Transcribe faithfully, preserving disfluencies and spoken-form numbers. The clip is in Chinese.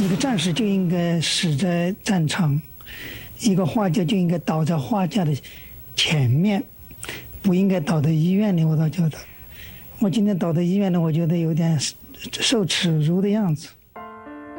一个战士就应该死在战场，一个画家就应该倒在画架的前面，不应该倒在医院里。我倒觉得，我今天倒在医院里，我觉得有点受耻辱的样子。